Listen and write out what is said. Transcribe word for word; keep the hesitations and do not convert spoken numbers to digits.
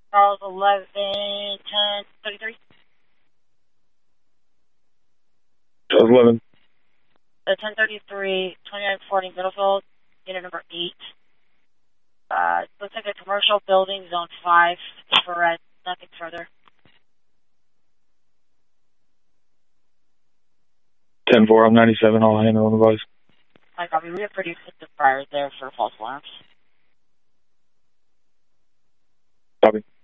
Charles eleven, ten thirty-three. Charles eleven. Uh, ten thirty-three, twenty-nine forty Middlefield, unit number eight. Uh, looks like a commercial building, zone five, infrared, nothing further. ten four, I'm ninety-seven, I'll handle on the bus. I copy. We have pretty extensive priors there for false alarms. Copy.